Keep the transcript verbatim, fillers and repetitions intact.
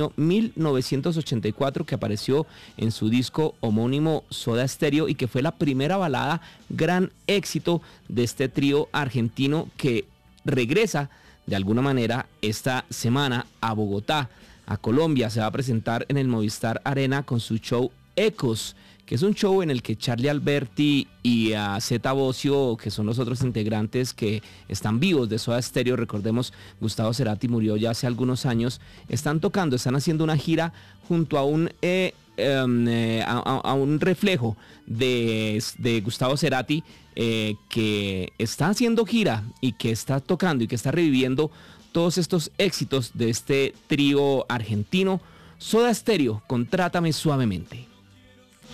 mil novecientos ochenta y cuatro, que apareció en su disco homónimo Soda Stereo y que fue la primera balada gran éxito de este trío argentino que regresa de alguna manera esta semana a Bogotá, a Colombia. Se va a presentar en el Movistar Arena con su show Ecos, que es un show en el que Charlie Alberti y a Zeta Bosio, que son los otros integrantes que están vivos de Soda Stereo, recordemos, Gustavo Cerati murió ya hace algunos años, están tocando, están haciendo una gira junto a un eh, eh, a, a un reflejo de, de Gustavo Cerati, eh, que está haciendo gira y que está tocando y que está reviviendo todos estos éxitos de este trío argentino, Soda Stereo con Trátame Suavemente.